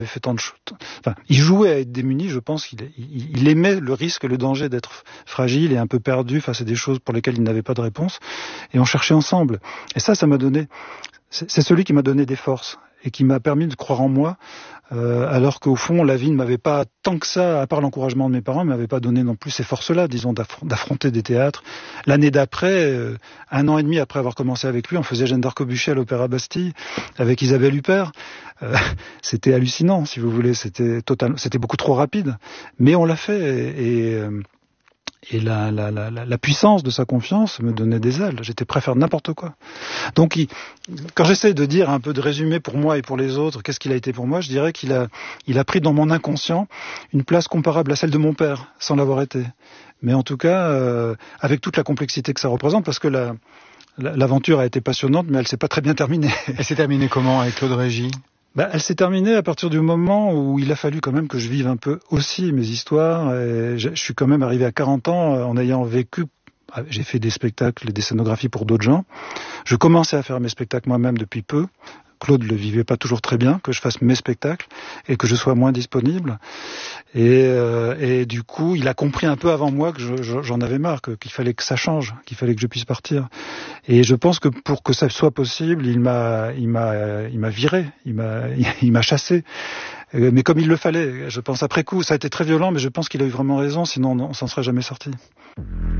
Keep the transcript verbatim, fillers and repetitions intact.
fait tant de choses. Enfin, il jouait à être démuni, je pense qu'il il, il aimait le risque, le danger d'être fragile et un peu perdu face à des choses pour lesquelles il n'avait pas de réponse. Et on cherchait ensemble. Et ça, ça m'a donné, c'est, c'est celui qui m'a donné des forces et qui m'a permis de croire en moi, euh, alors qu'au fond, la vie ne m'avait pas tant que ça, à part l'encouragement de mes parents, ne m'avait pas donné non plus ces forces-là, disons, d'affr- d'affronter des théâtres. L'année d'après, euh, un an et demi après avoir commencé avec lui, on faisait Jeanne d'Arc au bûcher à l'Opéra Bastille, avec Isabelle Huppert. Euh, c'était hallucinant, si vous voulez, c'était total, c'était beaucoup trop rapide, mais on l'a fait, et, et euh, Et la, la, la, la puissance de sa confiance me donnait des ailes. J'étais prêt à faire n'importe quoi. Donc, il, quand j'essaie de dire un peu de résumé pour moi et pour les autres, qu'est-ce qu'il a été pour moi, je dirais qu'il a, il a pris dans mon inconscient une place comparable à celle de mon père, sans l'avoir été. Mais en tout cas, euh, avec toute la complexité que ça représente, parce que la, la, l'aventure a été passionnante, mais elle s'est pas très bien terminée. Elle s'est terminée comment avec Claude Régis ? Bah, elle s'est terminée à partir du moment où il a fallu quand même que je vive un peu aussi mes histoires. Et je, je suis quand même arrivé à quarante ans en ayant vécu. J'ai fait des spectacles et des scénographies pour d'autres gens. Je commençais à faire mes spectacles moi-même depuis peu. Claude le vivait pas toujours très bien, que je fasse mes spectacles et que je sois moins disponible. Et, euh, et du coup, il a compris un peu avant moi que je, je, j'en avais marre, que, qu'il fallait que ça change, qu'il fallait que je puisse partir. Et je pense que pour que ça soit possible, il m'a, il m'a, il m'a viré, il m'a, il m'a chassé. Mais comme il le fallait, je pense après coup, ça a été très violent, mais je pense qu'il a eu vraiment raison, sinon on s'en serait jamais sorti.